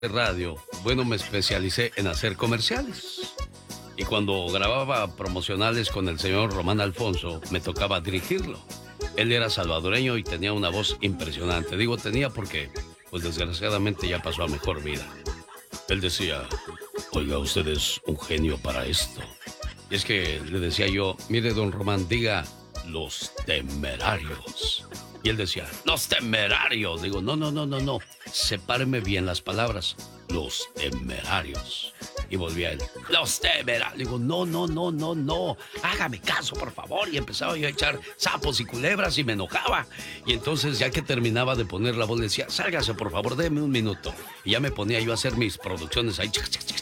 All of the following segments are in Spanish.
radio, bueno, me especialicé en hacer comerciales. Y cuando grababa promocionales con el señor Román Alfonso, me tocaba dirigirlo. Él era salvadoreño y tenía una voz impresionante. Digo tenía porque, pues desgraciadamente ya pasó a mejor vida. Él decía, oiga, usted es un genio para esto. Y es que le decía yo, mire, don Román, diga los temerarios. Y él decía, los temerarios. Digo, no. Sepáreme bien las palabras. Los temerarios. Y volvía él, los temerarios. Digo, no. Hágame caso, por favor. Y empezaba yo a echar sapos y culebras y me enojaba. Y entonces, ya que terminaba de poner la voz, le decía, sálgase, por favor, déme un minuto. Y ya me ponía yo a hacer mis producciones ahí,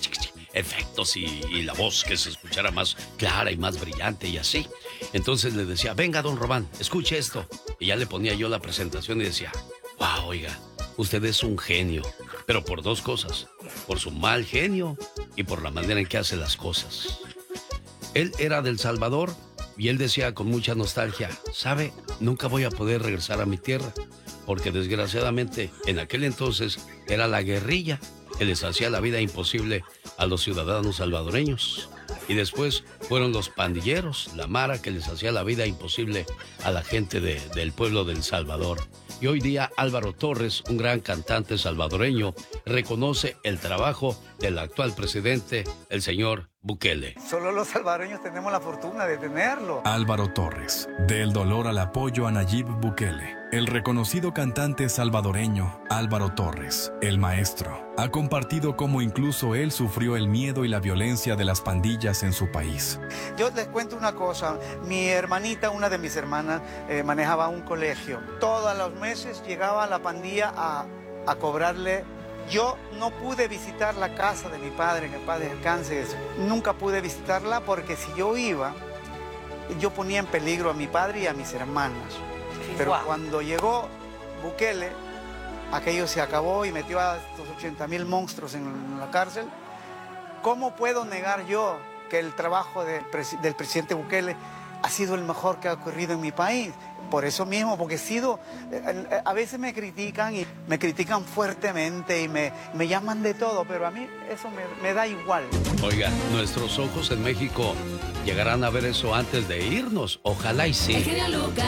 efectos y la voz que se escuchara más clara y más brillante y así. Entonces le decía, venga, don Román, escuche esto. Y ya le ponía yo la presentación y decía, wow, oiga, usted es un genio, pero por dos cosas, por su mal genio y por la manera en que hace las cosas. Él era del Salvador y él decía con mucha nostalgia, ¿sabe? Nunca voy a poder regresar a mi tierra, porque desgraciadamente en aquel entonces era la guerrilla que les hacía la vida imposible a los ciudadanos salvadoreños. Y después fueron los pandilleros, la mara, que les hacía la vida imposible a la gente del pueblo del Salvador. Y hoy día Álvaro Torres, un gran cantante salvadoreño, reconoce el trabajo del actual presidente, el señor Bukele. Solo los salvadoreños tenemos la fortuna de tenerlo. Álvaro Torres, del dolor al apoyo a Nayib Bukele. El reconocido cantante salvadoreño Álvaro Torres, el maestro, ha compartido cómo incluso él sufrió el miedo y la violencia de las pandillas en su país. Yo les cuento una cosa, mi hermanita, una de mis hermanas, manejaba un colegio. Todos los meses llegaba la pandilla a cobrarle. Yo no pude visitar la casa de mi padre, que el padre descanse. Nunca pude visitarla porque si yo iba, yo ponía en peligro a mi padre y a mis hermanas. Pero cuando llegó Bukele, aquello se acabó y metió a estos 80,000 monstruos en la cárcel. ¿Cómo puedo negar yo que el trabajo del presidente Bukele ha sido el mejor que ha ocurrido en mi país? Por eso mismo, porque a veces me critican y me critican fuertemente y me llaman de todo, pero a mí eso me da igual. Oiga, nuestros ojos en México llegarán a ver eso antes de irnos, ojalá y sí.